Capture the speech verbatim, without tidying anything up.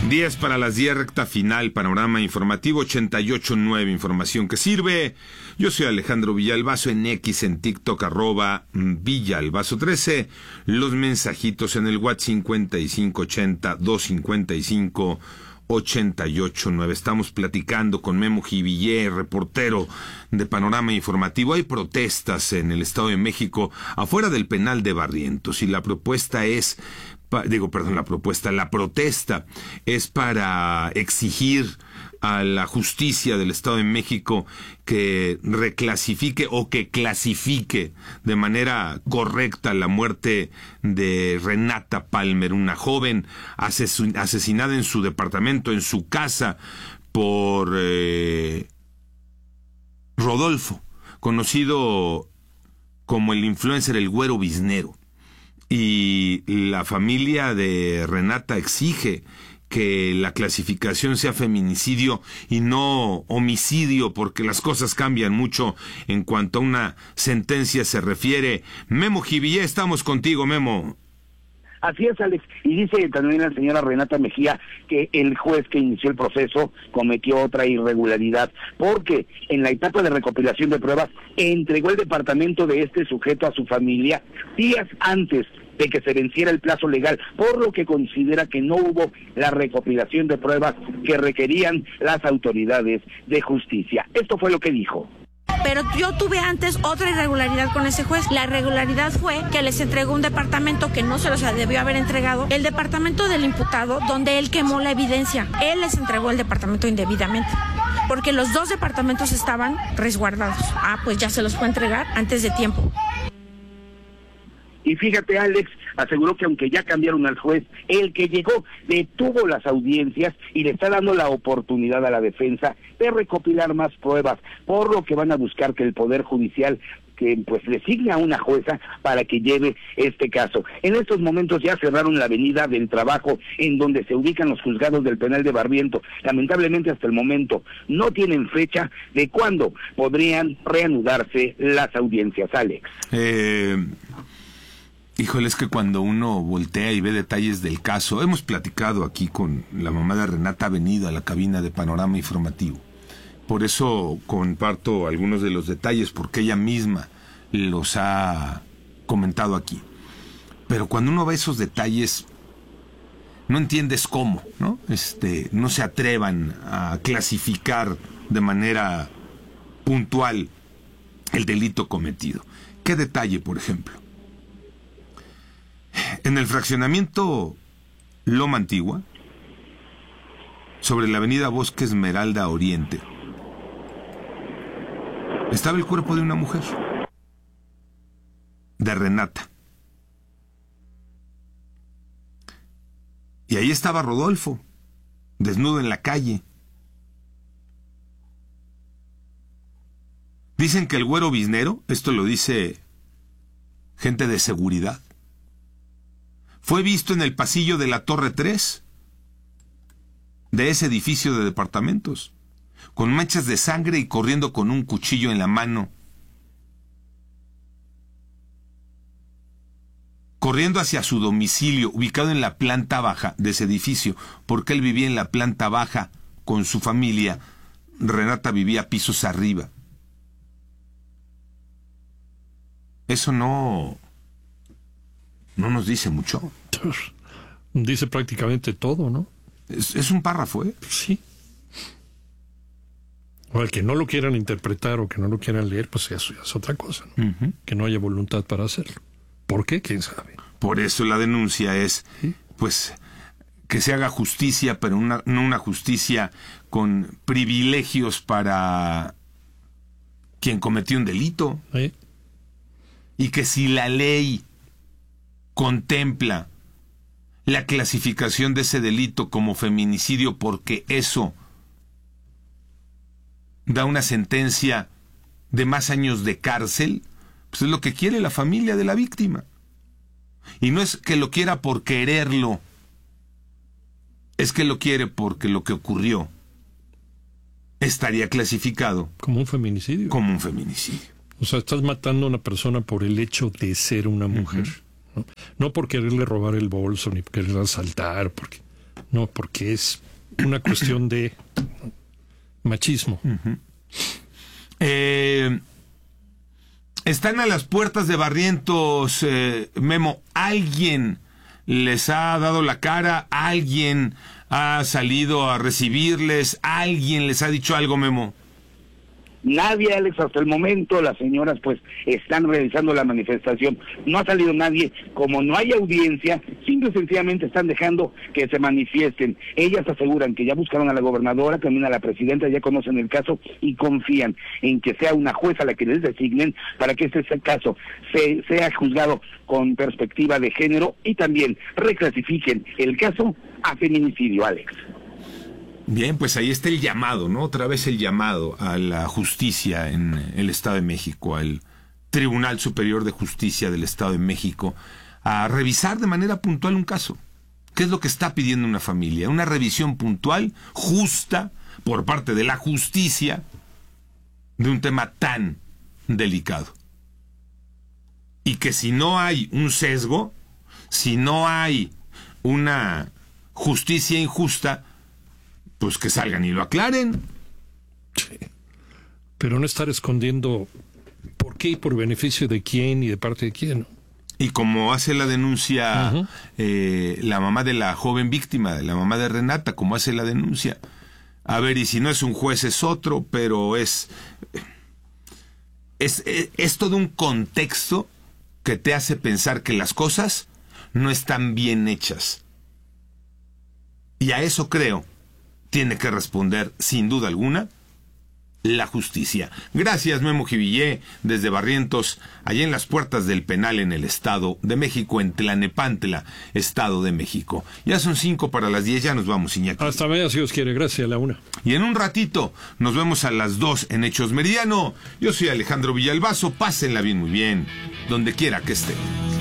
diez para las diez, recta final, panorama informativo ochenta y ocho punto nueve, información que sirve. Yo soy Alejandro Villalbazo, en X, en TikTok, arroba Villalbazo trece. Los mensajitos en el WhatsApp cincuenta y cinco ochenta, doscientos cincuenta y cinco, ochenta y ocho nueve. Estamos platicando con Memo Jivillé, reportero de Panorama Informativo. Hay protestas en el Estado de México afuera del penal de Barrientos y la propuesta es, digo, perdón, la propuesta, la protesta es para exigir a la justicia del Estado de México que reclasifique o que clasifique de manera correcta la muerte de Renata Palmer, una joven asesin- asesinada en su departamento, en su casa, por eh, Rodolfo, conocido como el influencer El Güero Biznero. Y la familia de Renata exige que la clasificación sea feminicidio y no homicidio, porque las cosas cambian mucho en cuanto a una sentencia se refiere. Memo Jivillé, estamos contigo, Memo. Así es, Alex, y dice también la señora Renata Mejía que el juez que inició el proceso cometió otra irregularidad, porque en la etapa de recopilación de pruebas entregó el departamento de este sujeto a su familia días antes de que se venciera el plazo legal, por lo que considera que no hubo la recopilación de pruebas que requerían las autoridades de justicia. Esto fue lo que dijo. Pero yo tuve antes otra irregularidad con ese juez. La irregularidad fue que les entregó un departamento que no se los debió haber entregado, el departamento del imputado, donde él quemó la evidencia. Él les entregó el departamento indebidamente, porque los dos departamentos estaban resguardados. Ah, pues ya se los fue a entregar antes de tiempo. Y fíjate, Alex, aseguró que aunque ya cambiaron al juez, el que llegó detuvo las audiencias y le está dando la oportunidad a la defensa de recopilar más pruebas, por lo que van a buscar que el Poder Judicial que pues designe a una jueza para que lleve este caso. En estos momentos ya cerraron la avenida del Trabajo, en donde se ubican los juzgados del penal de Barrientos. Lamentablemente hasta el momento no tienen fecha de cuándo podrían reanudarse las audiencias, Alex. Eh... Híjole, es que cuando uno voltea y ve detalles del caso, hemos platicado aquí con la mamá de Renata, ha venido a la cabina de Panorama Informativo. Por eso comparto algunos de los detalles, porque ella misma los ha comentado aquí. Pero cuando uno ve esos detalles, no entiendes cómo, ¿no? Este, no se atrevan a clasificar de manera puntual el delito cometido. ¿Qué detalle, por ejemplo? En el fraccionamiento Loma Antigua, sobre la avenida Bosque Esmeralda Oriente, estaba el cuerpo de una mujer, de Renata. Y ahí estaba Rodolfo, desnudo en la calle. Dicen que el Güero Biznero, esto lo dice gente de seguridad, fue visto en el pasillo de la Torre tres, de ese edificio de departamentos, con manchas de sangre y corriendo con un cuchillo en la mano. Corriendo hacia su domicilio, ubicado en la planta baja de ese edificio, porque él vivía en la planta baja con su familia. Renata vivía pisos arriba. Eso no... no nos dice mucho. Dice prácticamente todo, ¿no? Es, es un párrafo, ¿eh? Sí. O el que no lo quieran interpretar o que no lo quieran leer, pues eso es otra cosa, ¿no? Uh-huh. Que no haya voluntad para hacerlo. ¿Por qué? ¿Quién sabe? Por eso la denuncia es, ¿sí? Pues, que se haga justicia, pero una, no una justicia con privilegios para quien cometió un delito. ¿Sí? Y que si la ley contempla la clasificación de ese delito como feminicidio, porque eso da una sentencia de más años de cárcel, pues es lo que quiere la familia de la víctima. Y no es que lo quiera por quererlo, es que lo quiere porque lo que ocurrió estaría clasificado como un feminicidio. Como un feminicidio. O sea, estás matando a una persona por el hecho de ser una mujer. Uh-huh. ¿no? No por quererle robar el bolso, ni por quererle asaltar, porque No, porque es una cuestión de machismo. Uh-huh. Eh, están a las puertas de Barrientos, eh, Memo. ¿Alguien les ha dado la cara? ¿Alguien ha salido a recibirles? ¿Alguien les ha dicho algo, Memo? Nadie, Alex, hasta el momento. Las señoras pues están realizando la manifestación, no ha salido nadie. Como no hay audiencia, simple y sencillamente están dejando que se manifiesten. Ellas aseguran que ya buscaron a la gobernadora, también a la presidenta, ya conocen el caso y confían en que sea una jueza la que les designen para que este caso se, sea juzgado con perspectiva de género y también reclasifiquen el caso a feminicidio, Alex. Bien, pues ahí está el llamado, ¿no? Otra vez el llamado a la justicia en el Estado de México, al Tribunal Superior de Justicia del Estado de México, a revisar de manera puntual un caso. ¿Qué es lo que está pidiendo una familia? Una revisión puntual, justa, por parte de la justicia, de un tema tan delicado. Y que si no hay un sesgo, si no hay una justicia injusta, pues que salgan y lo aclaren. Sí. Pero no estar escondiendo por qué y por beneficio de quién y de parte de quién. Y como hace la denuncia uh-huh. eh, la mamá de la joven víctima, la mamá de Renata, como hace la denuncia. A ver, y si no es un juez es otro, pero es, es, es, es todo un contexto que te hace pensar que las cosas no están bien hechas. Y a eso creo tiene que responder, sin duda alguna, la justicia. Gracias, Memo Jivillé, desde Barrientos, allá en las puertas del penal en el Estado de México, en Tlanepantla, Estado de México. Ya son cinco para las diez, ya nos vamos, Iñaki. Hasta mañana, si Dios quiere. Gracias, a la una. Y en un ratito nos vemos a las dos en Hechos Meridiano. Yo soy Alejandro Villalbazo, pásenla bien, muy bien, donde quiera que esté.